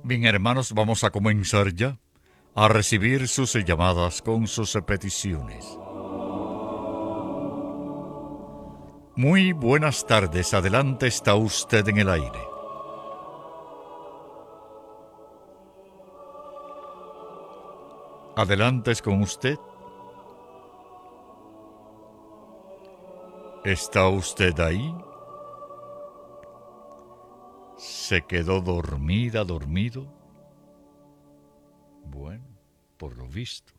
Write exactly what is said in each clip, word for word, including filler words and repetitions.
Bien, hermanos, vamos a comenzar ya a recibir sus llamadas con sus peticiones. Muy buenas tardes, adelante, está usted en el aire. Adelante es con usted. ¿Está usted ahí? ¿Se quedó dormida, dormido? Bueno, por lo visto.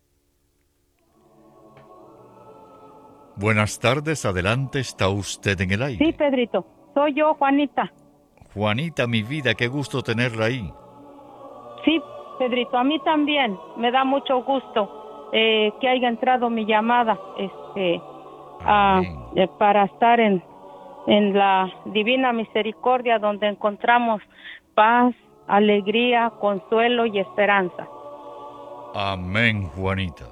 Buenas tardes, adelante, está usted en el aire. Sí, Pedrito, soy yo, Juanita. Juanita, mi vida, qué gusto tenerla ahí. Sí, Pedrito, a mí también me da mucho gusto eh, que haya entrado mi llamada este, a, eh, para estar en, en la Divina Misericordia, donde encontramos paz, alegría, consuelo y esperanza. Amén, Juanita.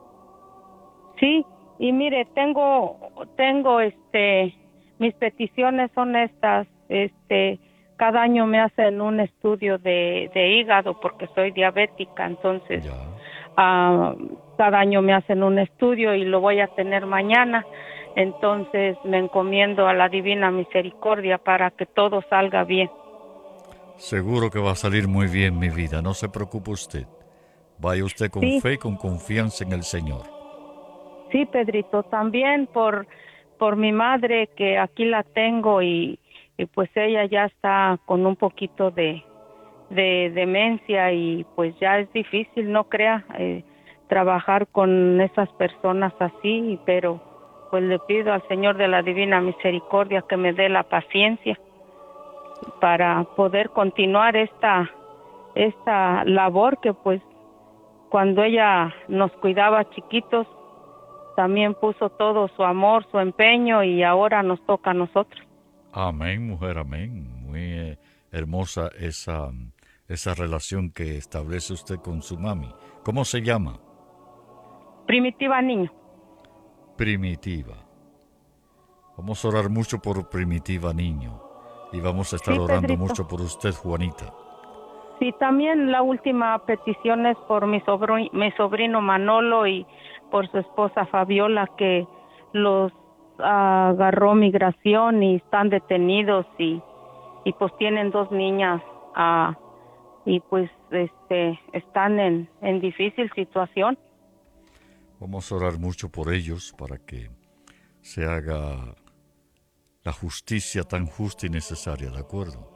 Sí, y mire, tengo, tengo, este, mis peticiones son estas, este, cada año me hacen un estudio de, de hígado porque soy diabética, entonces, uh, cada año me hacen un estudio y lo voy a tener mañana, entonces me encomiendo a la Divina Misericordia para que todo salga bien. Seguro que va a salir muy bien, mi vida, no se preocupe usted. Vaya usted con Sí. fe y con confianza en el Señor. Sí, Pedrito, también por, por mi madre, que aquí la tengo y, y pues ella ya está con un poquito de, de demencia y pues ya es difícil, no crea, eh, trabajar con esas personas así, pero pues le pido al Señor de la Divina Misericordia que me dé la paciencia para poder continuar esta, esta labor que pues cuando ella nos cuidaba chiquitos, también puso todo su amor, su empeño y ahora nos toca a nosotros. Amén, mujer, amén. Muy eh, hermosa esa, esa relación que establece usted con su mami. ¿Cómo se llama? Primitiva Niño. Primitiva. Vamos a orar mucho por Primitiva Niño y vamos a estar Sí, orando Pedrito. mucho por usted, Juanita. Sí, también la última petición es por mi sobrino, mi sobrino Manolo y por su esposa Fabiola, que los uh, agarró migración y están detenidos y, y pues tienen dos niñas uh, y pues este están en, en difícil situación. Vamos a orar mucho por ellos para que se haga la justicia tan justa y necesaria, ¿de acuerdo?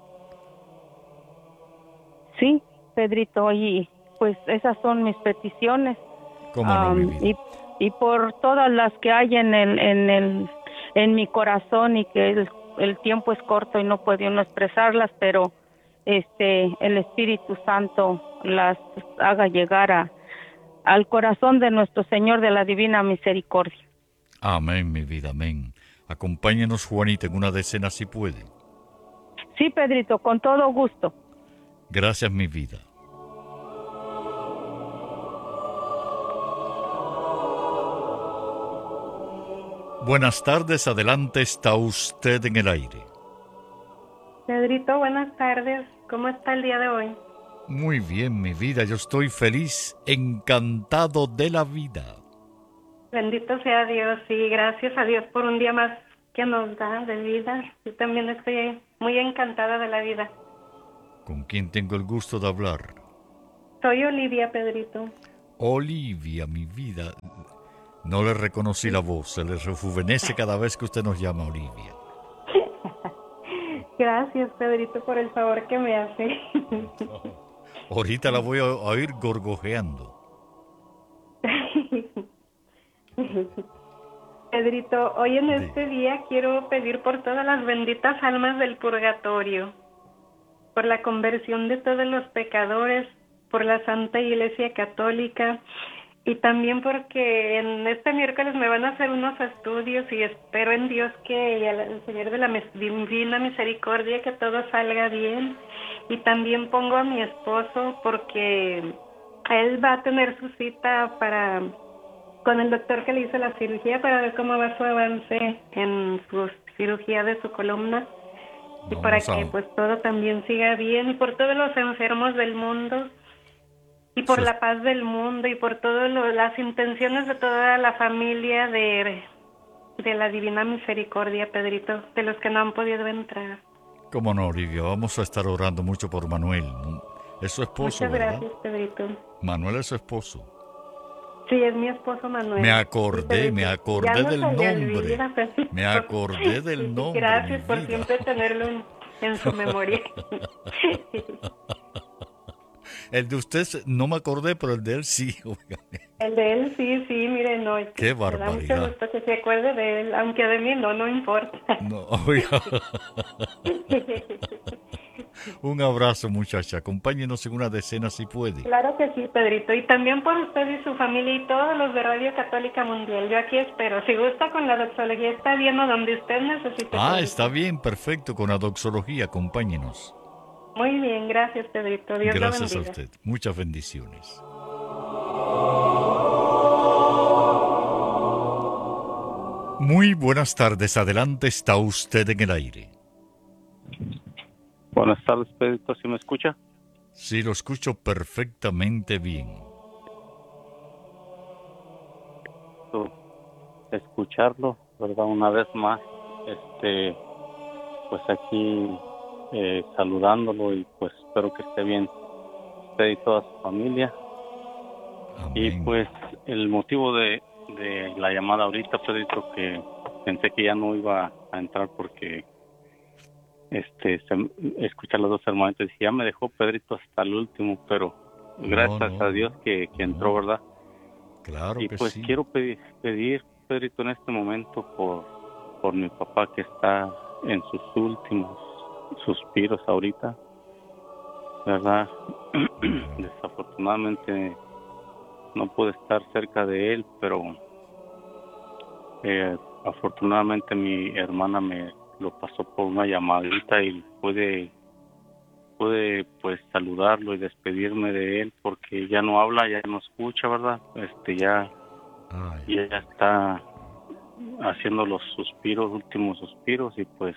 Sí, Pedrito, y pues esas son mis peticiones. ¿Cómo no, mi vida? Y, y por todas las que hay en el, en el, en mi corazón y que el, el tiempo es corto y no puede uno expresarlas, pero este, el Espíritu Santo las haga llegar a, al corazón de nuestro Señor de la Divina Misericordia. Amén, mi vida, amén. Acompáñenos, Juanita, en una decena si puede. Sí, Pedrito, con todo gusto. Gracias, mi vida. Buenas tardes, adelante, está usted en el aire. Pedrito, buenas tardes. ¿Cómo está el día de hoy? Muy bien, mi vida, yo estoy feliz, encantado de la vida. Bendito sea Dios y gracias a Dios por un día más que nos da de vida. Yo también estoy muy encantada de la vida. ¿Con quién tengo el gusto de hablar? Soy Olivia, Pedrito. Olivia, mi vida. No le reconocí la voz, se le rejuvenece cada vez que usted nos llama Olivia. Gracias, Pedrito, por el favor que me hace. Ahorita la voy a oír gorgojeando. Pedrito, hoy en este día quiero pedir por todas las benditas almas del purgatorio, por la conversión de todos los pecadores, por la Santa Iglesia Católica y también porque en este miércoles me van a hacer unos estudios y espero en Dios que el Señor de la Divina Misericordia que todo salga bien. Y también pongo a mi esposo porque él va a tener su cita para con el doctor que le hizo la cirugía para ver cómo va su avance en su cirugía de su columna. y para Vamos a... que pues todo también siga bien, y por todos los enfermos del mundo, y por Su- la paz del mundo, y por todas las intenciones de toda la familia de, de la Divina Misericordia, Pedrito, de los que no han podido entrar. ¿Cómo no, Olivia? Vamos a estar orando mucho por Manuel. Es su esposo, Muchas ¿verdad? gracias, Pedrito. Manuel es su esposo. Sí, es mi esposo Manuel. Me Sí, acordé, me Pedrito. Ya acordé no se del le nombre. olvida, Pedrito. Me acordé del Sí, nombre, gracias mi por vida. siempre tenerlo en, en su memoria. El de usted se- no me acordé, pero el de él sí. Oiga. El de él, sí, sí, mire, no, es que Qué me da mucho barbaridad. gusto que se acuerde de él, aunque de mí no, no importa. No, oiga. Un abrazo, muchacha. Acompáñenos en una decena si puede. Claro que sí, Pedrito, y también por usted y su familia y todos los de Radio Católica Mundial. Yo aquí espero. Si gusta con la doxología, está bien o donde usted necesite. Ah, Pedrito. está bien, perfecto. Con la doxología, acompáñenos. Muy bien, gracias, Pedrito. Dios lo Gracias a bendiga. usted. Muchas bendiciones. Muy buenas tardes. Adelante, está usted en el aire. Buenas tardes, Pedrito, ¿sí me escucha? Sí, lo escucho perfectamente bien. Escucharlo, ¿verdad? Una vez más, este, pues aquí eh, saludándolo y pues espero que esté bien usted y toda su familia. Amén. Y pues el motivo de, de la llamada ahorita, Pedrito, que pensé que ya no iba a entrar porque este se, escuchar a las dos hermanitas, dije, ya me dejó Pedrito hasta el último, pero gracias No, no, a Dios que, que no. entró, ¿verdad? Claro Y que pues sí. quiero pedir, pedir, Pedrito, en este momento por, por mi papá que está en sus últimos suspiros ahorita, ¿verdad? Desafortunadamente no pude estar cerca de él, pero eh, afortunadamente mi hermana me lo pasó por una llamadita y pude, pude pues saludarlo y despedirme de él porque ya no habla, ya no escucha, ¿verdad? Este ya, Ay, ya está haciendo los suspiros, últimos suspiros y pues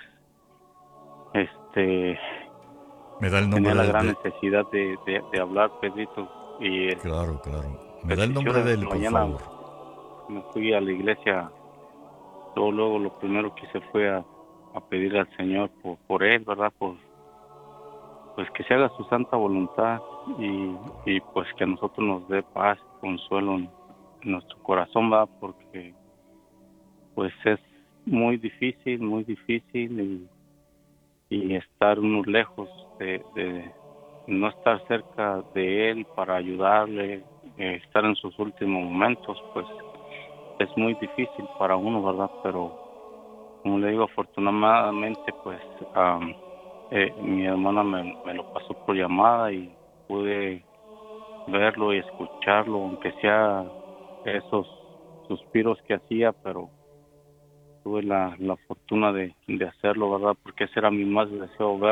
este me da el tenía nombre la de, gran de- necesidad de, de, de hablar, Pedrito, y eh, Claro, claro. Me da el nombre peticiones. de él, por Mañana favor. me fui a la iglesia, luego, luego lo primero que hice fue a, a pedir al Señor por, por él, ¿verdad? Por, pues que se haga su santa voluntad y, y pues que a nosotros nos dé paz, consuelo en, en nuestro corazón, ¿verdad? Porque pues es muy difícil, muy difícil y, y estar uno lejos de, de no estar cerca de él para ayudarle, eh, estar en sus últimos momentos, pues es muy difícil para uno, ¿verdad? Pero como le digo, afortunadamente pues um, eh, mi hermana me, me lo pasó por llamada y pude verlo y escucharlo, aunque sea esos suspiros que hacía, pero tuve la, la fortuna de, de hacerlo, ¿verdad? Porque ese era mi más deseo, ver